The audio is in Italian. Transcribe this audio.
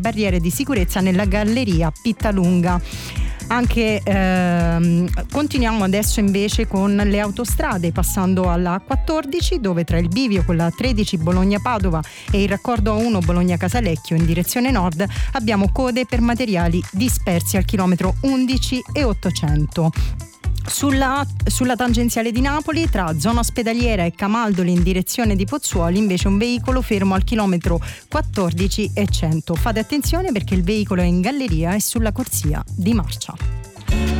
barriere di sicurezza nella galleria Pittalunga. Anche continuiamo adesso invece con le autostrade, passando alla A14, dove tra il bivio con la 13 Bologna-Padova e il raccordo A1 Bologna-Casalecchio in direzione nord abbiamo code per materiali dispersi al chilometro 11 e 800. Sulla tangenziale di Napoli, tra zona ospedaliera e Camaldoli in direzione di Pozzuoli, invece un veicolo fermo al chilometro 14 e 100. Fate attenzione perché il veicolo è in galleria e sulla corsia di marcia.